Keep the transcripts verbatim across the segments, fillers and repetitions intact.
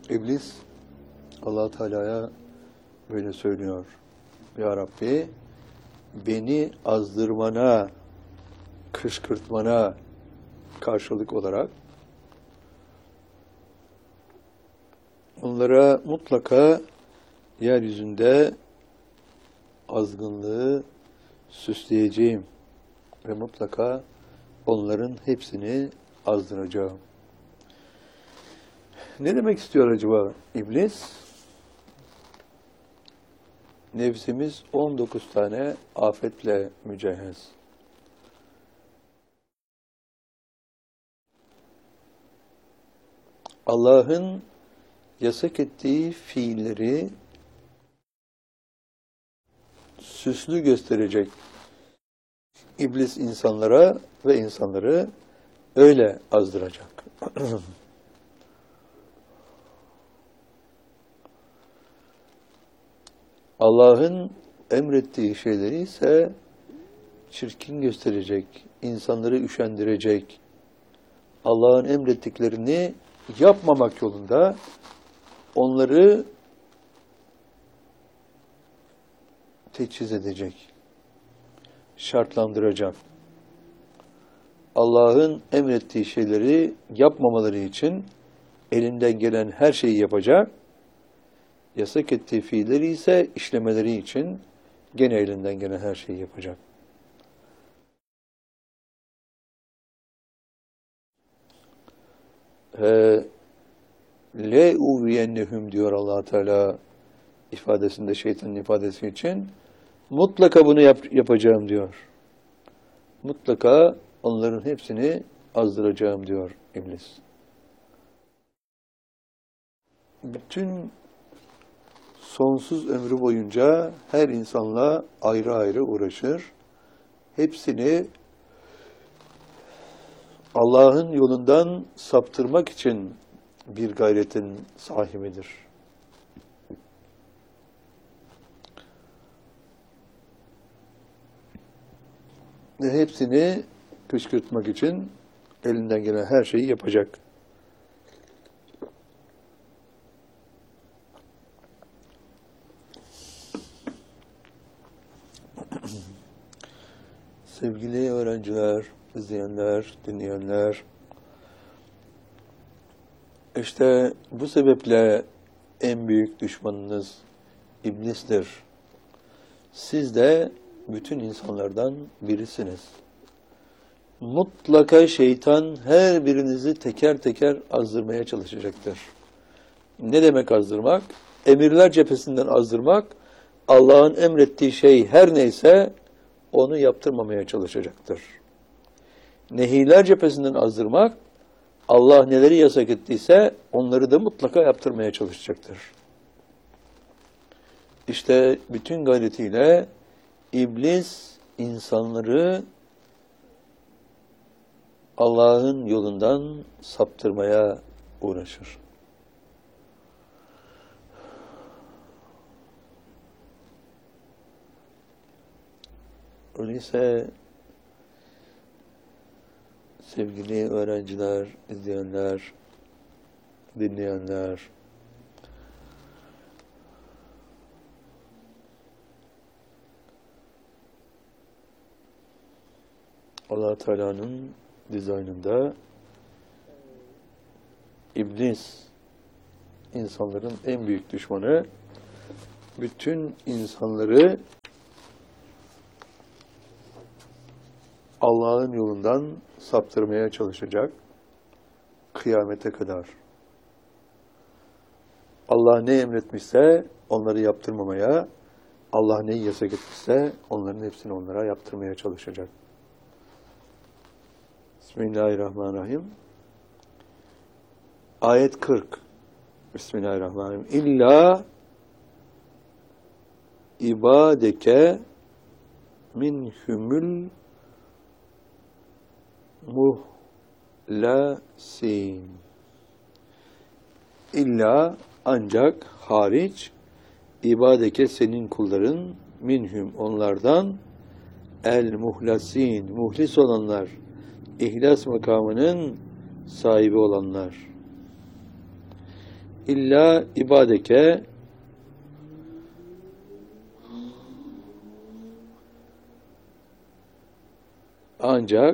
İblis Allah Teala'ya böyle söylüyor. Ya Rabbi, beni azdırmana, kışkırtmana karşılık olarak onlara mutlaka yeryüzünde azgınlığı süsleyeceğim ve mutlaka onların hepsini azdıracağım. Ne demek istiyor acaba İblis? Nefsimiz on dokuz tane afetle mücehhez. Allah'ın yasak ettiği fiilleri süslü gösterecek İblis insanlara ve insanları öyle azdıracak. Allah'ın emrettiği şeyleri ise çirkin gösterecek, insanları üşendirecek, Allah'ın emrettiklerini yapmamak yolunda onları teçhiz edecek, şartlandıracak. Allah'ın emrettiği şeyleri yapmamaları için elinden gelen her şeyi yapacak, yasak ettiği fiilleri ise işlemeleri için gene elinden gelen her şeyi yapacak. Le uviyennehum diyor Allah Teala ifadesinde, şeytanın ifadesi için. Mutlaka bunu yap, yapacağım diyor. Mutlaka onların hepsini azdıracağım diyor İblis. Bütün sonsuz ömrü boyunca her insanla ayrı ayrı uğraşır. Hepsini Allah'ın yolundan saptırmak için bir gayretin sahibidir. Ve hepsini kışkırtmak için elinden gelen her şeyi yapacak. Sevgili öğrenciler, izleyenler, dinleyenler, işte bu sebeple en büyük düşmanınız İblis'tir. Siz de bütün insanlardan birisiniz. Mutlaka şeytan her birinizi teker teker azdırmaya çalışacaktır. Ne demek azdırmak? Emirler cephesinden azdırmak, Allah'ın emrettiği şey her neyse onu yaptırmamaya çalışacaktır. Nehiler cephesinden azdırmak, Allah neleri yasak ettiyse onları da mutlaka yaptırmaya çalışacaktır. İşte bütün gayretiyle İblis insanları Allah'ın yolundan saptırmaya uğraşır. Öyleyse sevgili öğrenciler, izleyenler, dinleyenler, Allah Teala'nın dizaynında İblis insanların en büyük düşmanı, bütün insanları Allah'ın yolundan saptırmaya çalışacak kıyamete kadar. Allah ne emretmişse onları yaptırmamaya, Allah neyi yasak etmişse onların hepsini onlara yaptırmaya çalışacak. Bismillahirrahmanirrahim. Ayet kırk. Bismillahirrahmanirrahim. İlla ibadeke minhumul muhlasin. İlla ancak hariç ibadeke senin kulların minhum onlardan el muhlasin muhlis olanlar, ihlas makamının sahibi olanlar. illa ibadeke ancak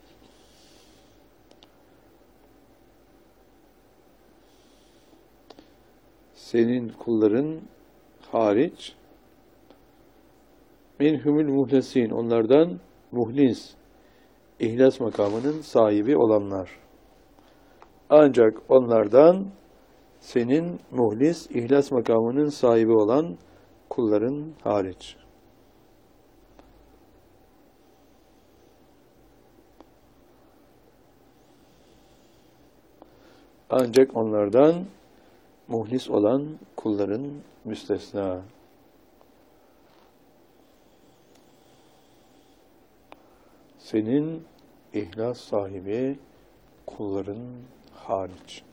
senin kulların hariç minhumul muhlesin, onlardan muhlis, ihlas makamının sahibi olanlar. Ancak onlardan senin muhlis, ihlas makamının sahibi olan kulların hariç. Ancak onlardan muhlis olan kulların müstesna. Senin ihlas sahibi kulların hariç.